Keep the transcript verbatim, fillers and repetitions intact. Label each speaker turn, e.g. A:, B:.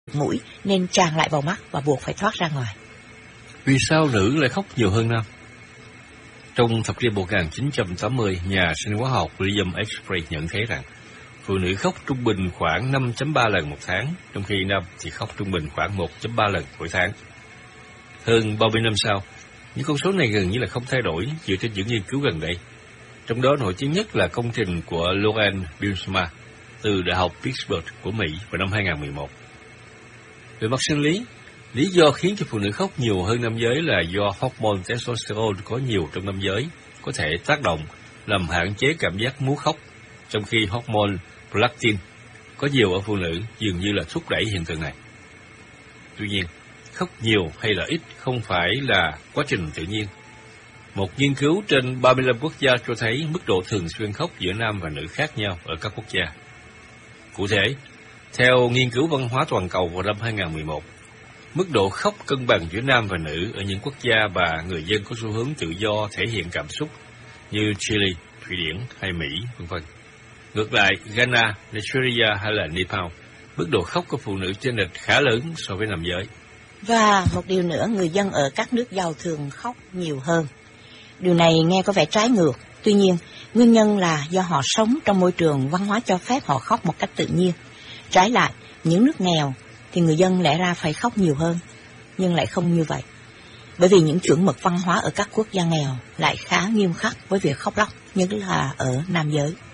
A: mũi nên tràn lại vào mắt và buộc phải thoát ra ngoài.
B: Vì sao nữ lại khóc nhiều hơn nam? Trong thập niên một nghìn chín trăm tám mươi, nhà sinh hóa học William H. Frey nhận thấy rằng phụ nữ khóc trung bình khoảng năm phẩy ba lần một tháng, trong khi nam thì khóc trung bình khoảng một phẩy ba lần mỗi tháng. Hơn ba mươi năm sau, những con số này gần như là không thay đổi dựa trên những nghiên cứu gần đây. Trong đó nổi tiếng nhất là công trình của Lauren Binsma từ Đại học Pittsburgh của Mỹ vào năm hai nghìn không trăm mười một. Về mặt sinh lý, lý do khiến cho phụ nữ khóc nhiều hơn nam giới là do hormone testosterone có nhiều trong nam giới có thể tác động làm hạn chế cảm giác muốn khóc, trong khi hormone prolactin có nhiều ở phụ nữ dường như là thúc đẩy hiện tượng này. Tuy nhiên, khóc nhiều hay là ít không phải là quá trình tự nhiên. Một nghiên cứu trên ba mươi lăm quốc gia cho thấy mức độ thường xuyên khóc giữa nam và nữ khác nhau ở các quốc gia. Cụ thể, theo nghiên cứu văn hóa toàn cầu vào năm hai nghìn không trăm mười một, mức độ khóc cân bằng giữa nam và nữ ở những quốc gia và người dân có xu hướng tự do thể hiện cảm xúc như Chile, Thụy Điển hay Mỹ, vân vân. Ngược lại, Ghana, Nigeria hay là Nepal, mức độ khóc của phụ nữ chênh lệch khá lớn so với nam giới.
A: Và một điều nữa, người dân ở các nước giàu thường khóc nhiều hơn. Điều này nghe có vẻ trái ngược. Tuy nhiên, nguyên nhân là do họ sống trong môi trường văn hóa cho phép họ khóc một cách tự nhiên. Trái lại, những nước nghèo thì người dân lẽ ra phải khóc nhiều hơn, nhưng lại không như vậy. Bởi vì những chuẩn mực văn hóa ở các quốc gia nghèo lại khá nghiêm khắc với việc khóc lóc, nhất là ở nam giới.